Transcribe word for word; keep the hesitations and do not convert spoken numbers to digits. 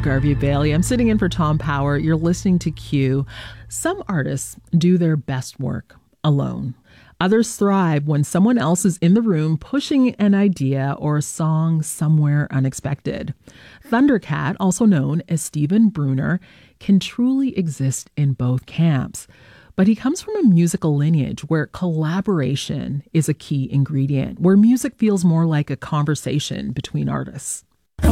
Garvey Bailey. I'm sitting in for Tom Power. You're listening to Q. Some artists do their best work alone. Others thrive when someone else is in the room pushing an idea or a song somewhere unexpected. Thundercat, also known as Stephen Bruner, can truly exist in both camps. But he comes from a musical lineage where collaboration is a key ingredient, where music feels more like a conversation between artists.